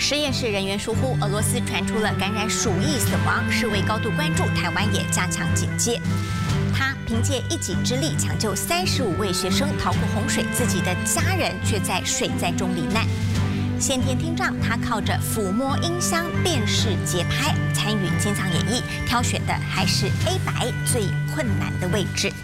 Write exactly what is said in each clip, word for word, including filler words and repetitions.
实验室人员疏忽，俄罗斯传出了感染鼠疫死亡，世卫高度关注，台湾也加强警戒。他凭借一己之力抢救三十五位学生逃过洪水，自己的家人却在水灾中罹难。先天听障，他靠着抚摸音箱辨识节拍，参与金藏演艺，挑选的还是 A 白最困难的位置。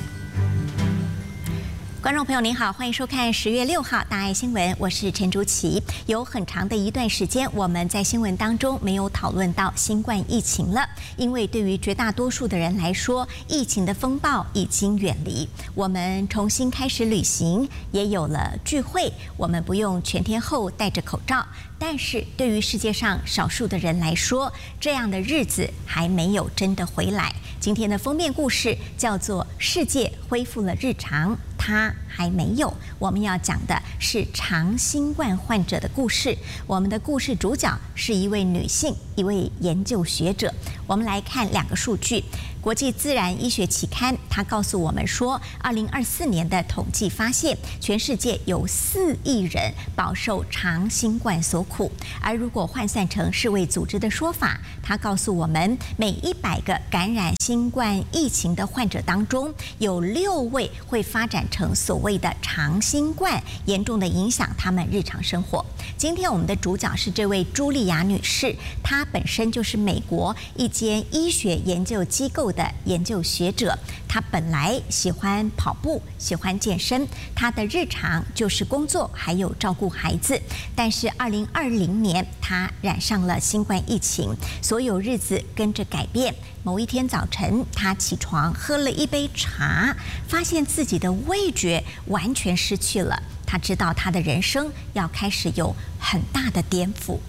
观众朋友您好，欢迎收看十月六号大爱新闻，我是陈竹琪。有很长的一段时间，我们在新闻当中没有讨论到新冠疫情了，因为对于绝大多数的人来说，疫情的风暴已经远离。我们重新开始旅行，也有了聚会，我们不用全天候戴着口罩。但是对于世界上少数的人来说，这样的日子还没有真的回来。今天的封面故事叫做《世界恢复了日常》，它还没有。我们要讲的是长新冠患者的故事。我们的故事主角是一位女性，一位研究学者。我们来看两个数据。国际自然医学期刊，它告诉我们说，二零二四年的统计发现，全世界有四亿人饱受长新冠所苦。而如果换算成世卫组织的说法，它告诉我们，每一百个感染新冠疫情的患者当中，有六位会发展成所谓的长新冠，严重的影响他们日常生活。今天我们的主角是这位茱莉亚女士，她本身就是美国一间医学研究机构的研究学者。她本来喜欢跑步，喜欢健身，她的日常就是工作还有照顾孩子。但是二零二零年她染上了新冠疫情，所有日子跟着改变。某一天早晨，她起床喝了一杯茶，发现自己的味觉完全失去了。她知道她的人生要开始有很大的颠覆。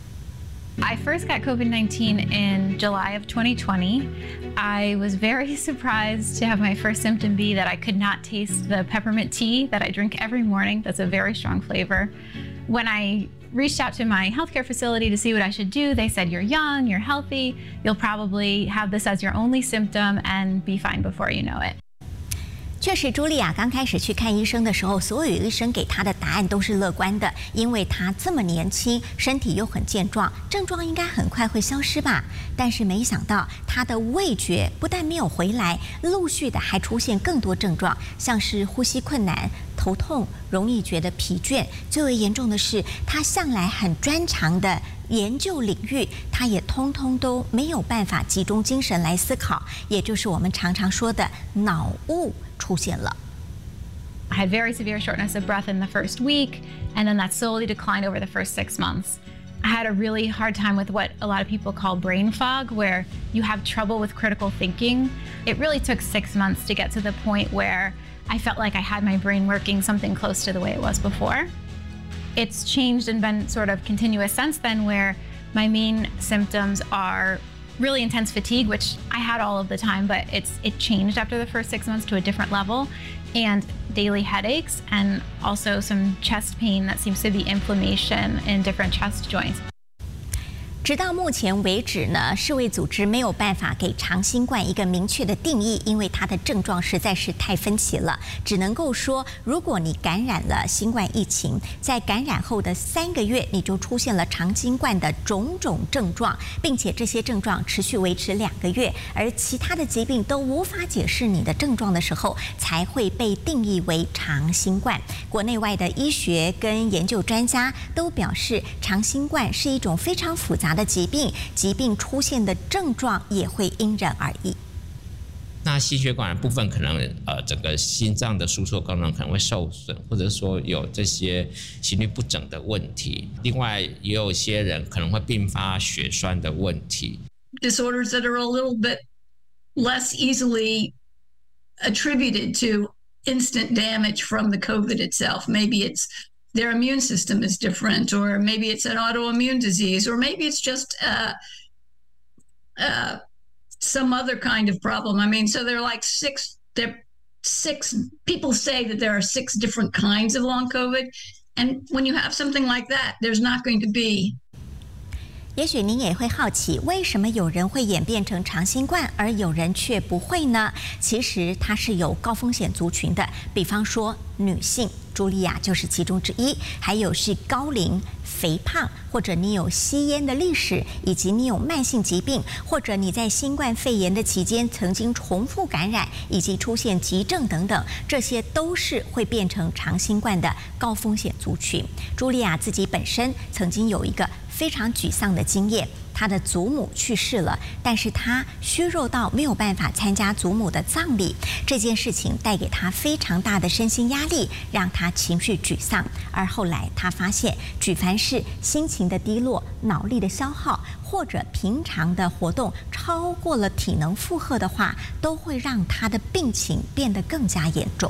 I first got COVID nineteen in July of twenty twenty. I was very surprised to have my first symptom be that I could not taste the peppermint tea that I drink every morning. That's a very strong flavor. When I reached out to my healthcare facility to see what I should do, they said, you're young, you're healthy, you'll probably have this as your only symptom and be fine before you know it. 确实，茱莉亚刚开始去看医生的时候，所有医生给她的答案都是乐观的，因为她这么年轻，身体又很健壮，症状应该很快会消失吧。但是没想到，她的味觉不但没有回来，陆续的还出现更多症状，像是呼吸困难、头痛、容易觉得疲倦。最为严重的是，她向来很专长的研究领域，他也通通都没有办法集中精神来思考，也就是我们常常说的脑雾出现了。 I had very severe shortness of breath in the first week, and then that slowly declined over the first six months. I had a really hard time with what a lot of people call brain fog, where you have trouble with critical thinking. It really took six months to get to the point where I felt like I had my brain working something close to the way it was before. It's changed and been sort of continuous since then, where my main symptoms are really intense fatigue, which I had all of the time, but it's it changed after the first six months to a different level, and daily headaches, and also some chest pain that seems to be inflammation in different chest joints. 直到目前为止呢，世卫组织没有办法给长新冠一个明确的定义，因为它的症状实在是太分歧了。只能够说，如果你感染了新冠疫情，在感染后的三个月，你就出现了长新冠的种种症状，并且这些症状持续维持两个月，而其他的疾病都无法解释你的症状的时候，才会被定义为长新冠。国内外的医学跟研究专家都表示，长新冠是一种非常复杂的疾病，疾病出现的症状也会因人而异。 那心血管的部分可能呃整个心脏的输出功能可能会受损，或者说有这些心律不整的问题。另外也有些人可能会并发血栓的问题。 Disorders that are a little bit less easily attributed to instant damage from the COVID itself. Maybe it's their immune system is different, or maybe it's an autoimmune disease, or maybe it's just uh, uh, some other kind of problem. I mean, so there are like six, there six, people say that there are six different kinds of long COVID. And when you have something like that, there's not going to be 也许您也会好奇，为什么有人会演变成长新冠，而有人却不会呢？其实它是有高风险族群的，比方说女性，茱莉亚就是其中之一，还有是高龄、 肥胖，或者你有吸烟的历史，以及你有慢性疾病，或者你在新冠肺炎的期间曾经重复感染，以及出现急症等等，这些都是会变成长新冠的高风险族群。茱莉亚自己本身曾经有一个非常沮丧的经验。他的祖母去世了，但是他虚弱到没有办法参加祖母的葬礼，这件事情带给他非常大的身心压力，让他情绪沮丧。而后来他发现，举凡是心情的低落、脑力的消耗，或者平常的活动超过了体能负荷的话，都会让他的病情变得更加严重。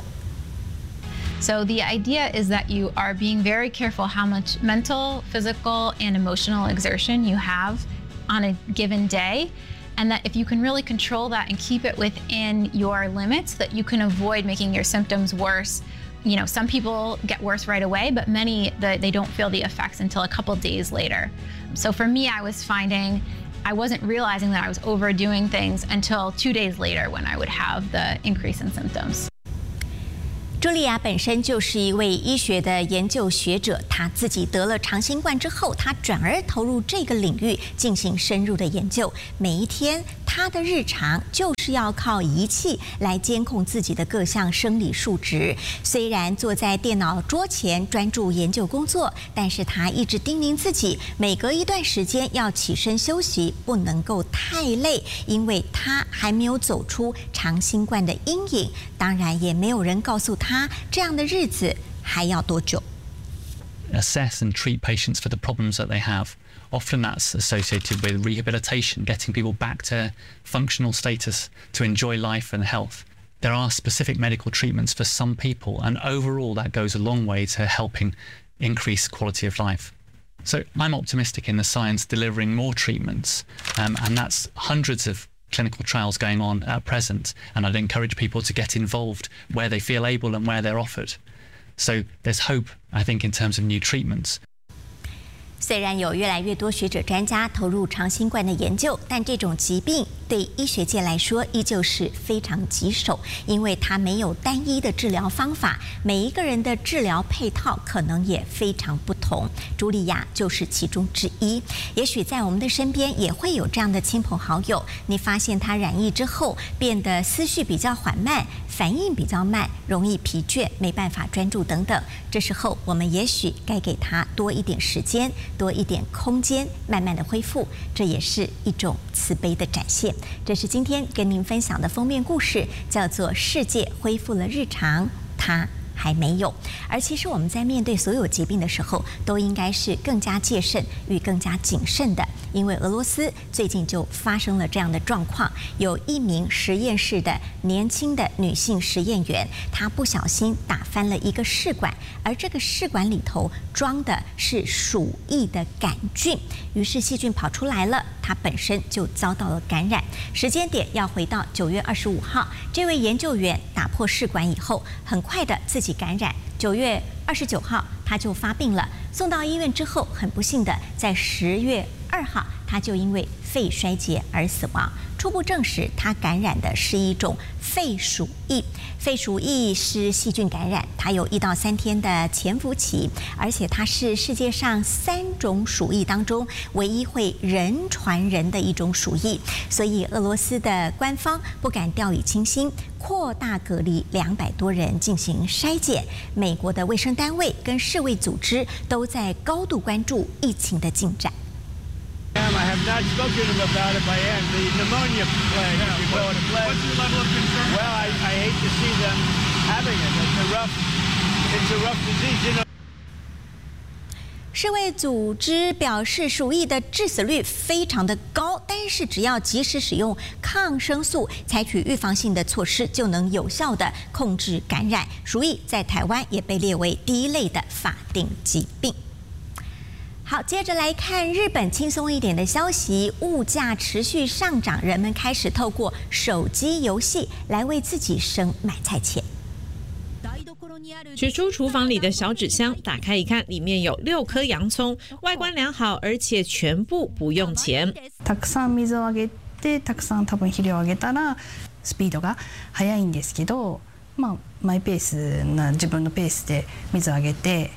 So the idea is that you are being very careful how much mental, physical, and emotional exertion you have on a given day. And that if you can really control that and keep it within your limits, that you can avoid making your symptoms worse. You know, some people get worse right away, but many, the, they don't feel the effects until a couple days later. So for me, I was finding I wasn't realizing that I was overdoing things until two days later when I would have the increase in symptoms. 茱莉亚本身就是一位医学的研究学者，她自己得了长新冠之后，她转而投入这个领域进行深入的研究。每一天，她的日常就是要靠仪器来监控自己的各项生理数值。虽然坐在电脑桌前专注研究工作，但是她一直叮咛自己，每隔一段时间要起身休息，不能够太累，因为她还没有走出长新冠的阴影。当然，也没有人告诉她。这样的日子还要多久？ Assess and treat patients for the problems that they have. Often that's associated with rehabilitation, getting people back to functional status to enjoy life and health. There are specific medical treatments for some people, and overall that goes a long way to helping increase quality of life. So I'm optimistic in the science delivering more treatments, um, and that's hundreds of clinical trials going on at present, and I'd encourage people to get involved where they feel able and where they're offered. So there's hope, I think, in terms of new treatments. 虽然有越来越多学者专家投入长新冠的研究，但这种疾病对医学界来说依旧是非常棘手，因为它没有单一的治疗方法，每一个人的治疗配套可能也非常不同。茱莉亚就是其中之一。也许在我们的身边也会有这样的亲朋好友，你发现他染疫之后变得思绪比较缓慢，反应比较慢，容易疲倦，没办法专注等等。这时候我们也许该给他多一点时间，多一点空间，慢慢的恢复，这也是一种慈悲的展现。这是今天跟您分享的封面故事，叫做《世界恢复了日常》，它还没有。而其实我们在面对所有疾病的时候，都应该是更加戒慎与更加谨慎的，因为俄罗斯最近就发生了这样的状况，有一名实验室的年轻的女性实验员，她不小心打翻了一个试管，而这个试管里头装的是鼠疫的杆菌，于是细菌跑出来了，她本身就遭到了感染。时间点要回到九月二十五号，这位研究员打破试管以后，很快的自己感染。九月二十九号，他就发病了，送到医院之后，很不幸的在十月二号，他就因为肺衰竭而死亡。初步证实，他感染的是一种肺鼠疫。肺鼠疫是细菌感染，它有一到三天的潜伏期，而且它是世界上三种鼠疫当中唯一会人传人的一种鼠疫。所以，俄罗斯的官方不敢掉以轻心，扩大隔离两百多人进行筛检。美国的卫生单位跟世卫组织都在高度关注疫情的进展。 I have not spoken to them about it, but I am. The pneumonia plague, if you call it a plague. What's your level of concern? Well, I, I hate to see them having it. It's a rough, it's a rough disease, you know. 世卫组织表示，鼠疫的致死率非常的高，但是只要及时使用抗生素，采取预防性的措施，就能有效的控制感染。鼠疫在台湾也被列为第一类的法定疾病。好，接着来看日本轻松一点的消息，物价持续上涨，人们开始透过手机游戏来为自己省买菜钱。 取出厨房里的小纸箱，打开一看，里面有六颗洋葱，外观良好，而且全部不用钱。 たくさん水をあげて、たくさん多分肥料をあげたらスピードが速いんですけど、まあマイペースな自分のペースで水をあげて。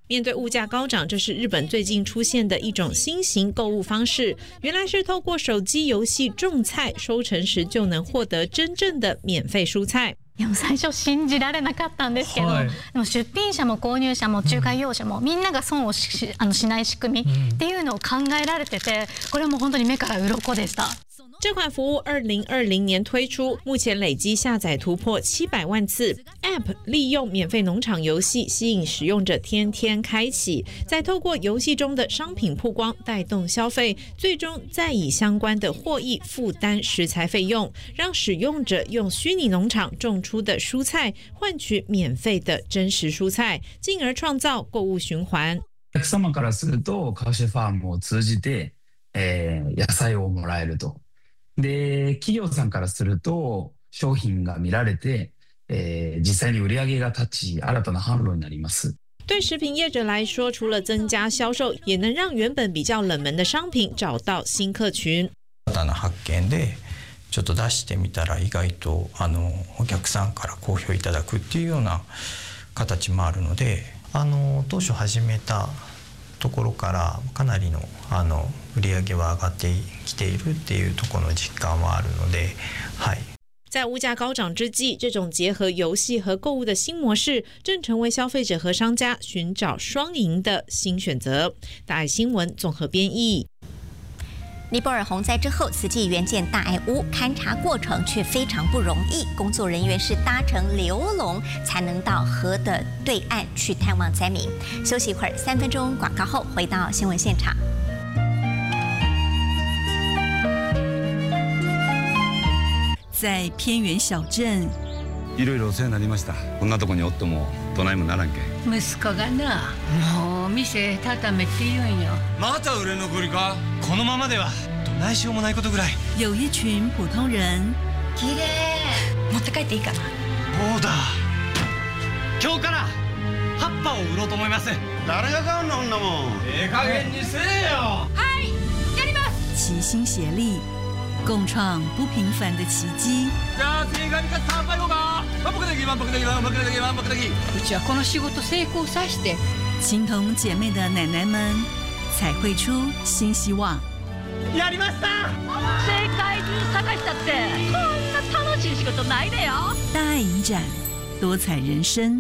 面对物价高涨，这是日本最近出现的一种新型购物方式。原来是透过手机游戏种菜，收成時就能獲得真正的免費蔬菜。 いや最初信じられなかったんですけど、はい、でも出品者も購入者も仲介業者もみんなが損を し, あのしない仕組みっていうのを考えられてて、これも本当に目から鱗でした。 这款服务二零二零年推出，目前累积下载突破七百万次。App 利用免费农场游戏吸引使用者天天开启，再透过游戏中的商品曝光带动消费，最终再以相关的获益负担食材费用，让使用者用虚拟農場种出的蔬菜换取免费的真实蔬菜，进而创造购物循環。 お客様からするとカウシェファームを通じて、えー、野菜をもらえると。で、企業さんからすると商品が見られて、えー、実際に売り上げが立ち、新たな販路になります。 对食品业者来说，除了增加销售，也能让原本比较冷門的商品找到新客群。 新たな発見でちょっと出してみたら意外とあのお客さんから好評いただくっていうような形もあるので、あの当初始めたところからかなりのあの売り上げは上がってきているっていうところの実感はあるので、はい。 在物价高涨之际，这种结合游戏和购物的新模式，正成为消费者和商家寻找双赢的新选择。大爱新闻综合编译。 尼泊尔洪灾之后，慈济援建大爱屋，勘察过程却非常不容易，工作人员是搭乘流笼才能到河的对岸去探望灾民。休息一会儿，三分钟广告后回到新闻现场。 在偏远小镇， いろいろお世話になりました。こんなとこにおってもどないもならんけ。 息子がな、もう店畳めって言うんよ。 また売れ残りか？このままではどないしようもないことぐらい。 有一群普通人。 綺麗。持って帰っていいかな？ そうだ。今日から葉っぱを売ろうと思います。誰が買うの、んなもん。ええ加減にせえよ。 はい、やります。 齐心协力。共创不平凡的奇迹。 じゃあ正解に勝つ参拝後が万博的万博的万博的万博的。 うちはこの仕事成功させて。 情同姐妹的奶奶们彩绘出新希望。 やりました。 世界中探したってこんな楽しい仕事ないでよ。 大爱影展，多彩人生。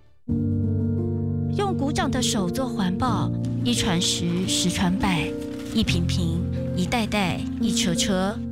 用鼓掌的手做环保，一传十，十传百，一瓶瓶，一袋袋，一车车。